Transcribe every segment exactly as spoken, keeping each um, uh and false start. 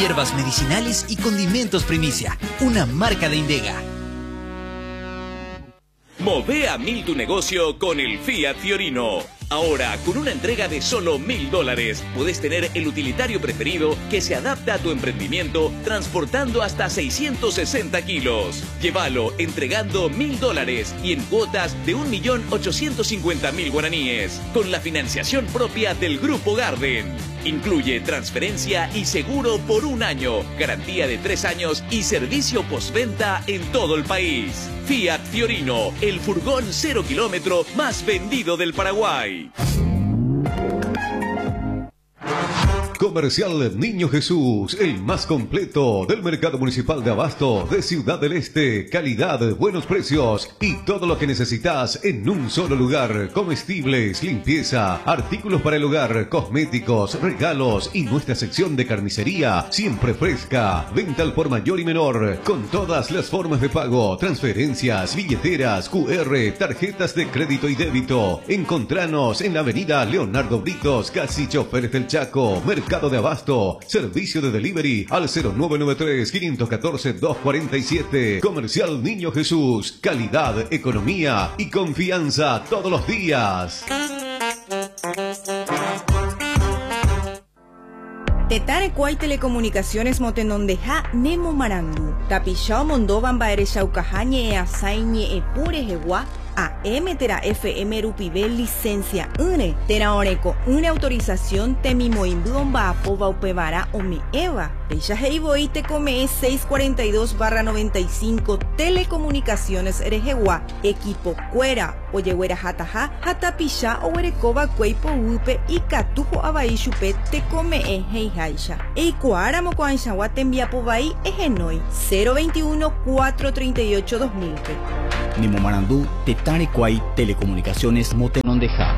hierbas medicinales y condimentos Primicia, una marca de Indega. Move a mil tu negocio con el Fiat Fiorino. Ahora, con una entrega de solo mil dólares, puedes tener el utilitario preferido que se adapta a tu emprendimiento, transportando hasta seiscientos sesenta kilos. Llévalo entregando mil dólares y en cuotas de un millón ochocientos cincuenta mil guaraníes, con la financiación propia del Grupo Garden. Incluye transferencia y seguro por un año, garantía de tres años y servicio postventa en todo el país. Fiat Fiorino, el furgón cero kilómetro más vendido del Paraguay. Comercial Niño Jesús, el más completo del mercado municipal de abasto de Ciudad del Este. Calidad, buenos precios y todo lo que necesitas en un solo lugar. Comestibles, limpieza, artículos para el hogar, cosméticos, regalos y nuestra sección de carnicería siempre fresca. Venta al por mayor y menor con todas las formas de pago, transferencias, billeteras, Q R, tarjetas de crédito y débito. Encontranos en la avenida Leonardo Britos, casi Choferes del Chaco. Mercado de Abasto, servicio de delivery al cero nueve nueve tres, cinco uno cuatro, dos cuatro siete. Comercial Niño Jesús, calidad, economía y confianza todos los días. Tetarecuay Telecomunicaciones Motenondeja Nemo Marandu. Tapishao Mondoban Baere Shaucajañe Asañe Epure Jeguá. A M Tera F M Rupibel licencia une Tera Oreco una autorización Temimoimbuon Baapoba Upevara Ome Eva Pecha Heiboy te come seiscientos cuarenta y dos barra noventa y cinco Telecomunicaciones Erejewa Equipo Cuera Oyehuera Hataja Hatapisha Owerecoba Cueipo Upe y Catujo Abaishupe te come e Heijaisha Eikuara Mocoanchawa Tembiapobai Egenoi cero veintiuno, cuatrocientos treinta y ocho, dos mil. Nimo Marandú, Tetarecuay Telecomunicaciones Motenondeja.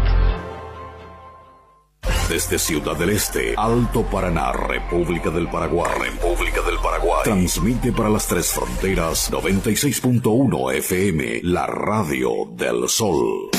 Desde Ciudad del Este, Alto Paraná, República del Paraguay. República del Paraguay. Transmite para las tres fronteras noventa y seis punto uno F M, la radio del sol.